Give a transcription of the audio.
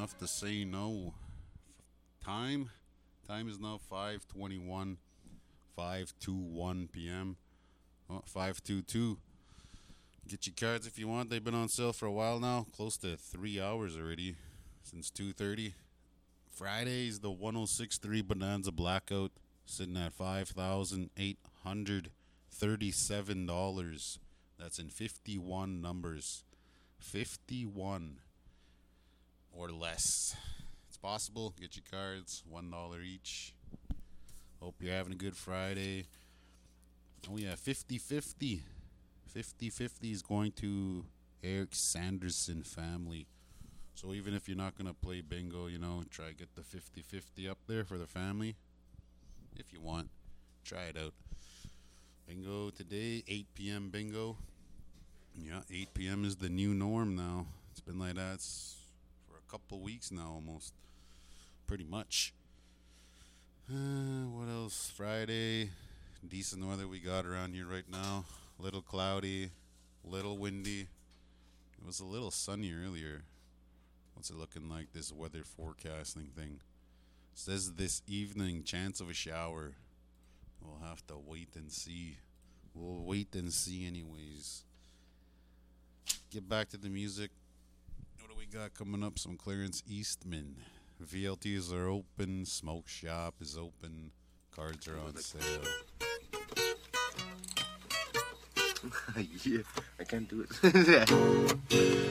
enough to say no. Time? Time is now 5:21, 5:21 p.m. Oh, 5:22. Get your cards if you want. They've been on sale for a while now, close to 3 hours already, since 2:30. Friday's the 106.3 Bonanza Blackout, sitting at $5,837. That's in 51 numbers. 51 or less. It's possible. Get your cards, $1 each. Hope you're having a good Friday. Oh, yeah, 50-50. 50-50 is going to Eric Sanderson family. So even if you're not going to play bingo, try to get the 50-50 up there for the family. If you want, try it out. Bingo today, 8 p.m. bingo. Yeah, 8 p.m. is the new norm now. It's been like that for a couple weeks now almost. Pretty much. What else? Friday. Decent weather we got around here right now. Little cloudy, little windy. It was a little sunny earlier. What's it looking like, this weather forecasting thing? It says this evening, chance of a shower. We'll have to wait and see. We'll wait and see anyways. Get back to the music. What do we got coming up? Some Clarence Eastman. VLTs are open. Smoke shop is open. Cards are on sale. Yeah, I can't do it.